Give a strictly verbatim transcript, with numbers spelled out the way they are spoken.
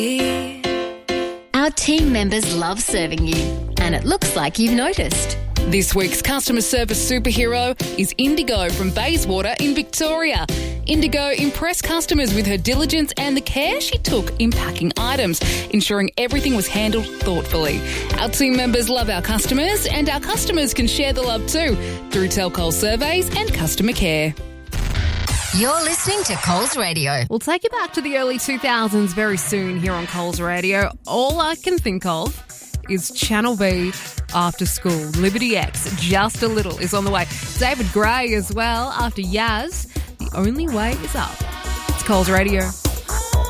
Our team members love serving you, and it looks like you've noticed. This week's customer service superhero is Indigo from Bayswater in Victoria. Indigo impressed customers with her diligence and the care she took in packing items, ensuring everything was handled thoughtfully. Our team members love our customers, and our customers can share the love too through Telcol surveys and customer care. You're listening to Coles Radio. We'll take you back to the early two thousands very soon here on Coles Radio. All I can think of is Channel V after school. Liberty X, Just a Little, is on the way. David Gray as well after Yaz. The only way is up. It's Coles Radio.